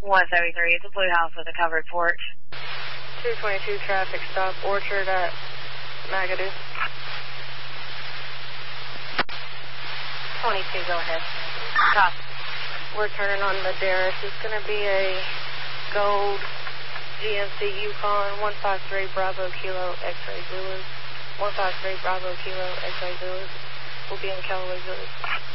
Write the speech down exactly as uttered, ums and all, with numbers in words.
one seventy-three, it's a blue house with a covered porch. two twenty-two traffic stop, Orchard at Magadoo. twenty-two, go ahead. Copy. We're turning on Madeiras. It's going to be a gold G M C Yukon one five three Bravo Kilo X-Ray Zulu. one five three Bravo Kilo X-Ray Zulu. We'll be in Callaway Village.